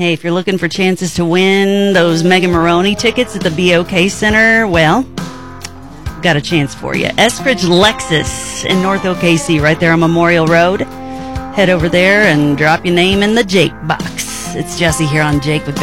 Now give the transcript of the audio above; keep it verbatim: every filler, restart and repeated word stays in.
Hey, if you're looking for chances to win those Megan Maroney tickets at the B O K Center, well, got a chance for you. Eskridge Lexus in North O K C, right there on Memorial Road. Head over there and drop your name in the Jake box. It's Jesse here on Jake with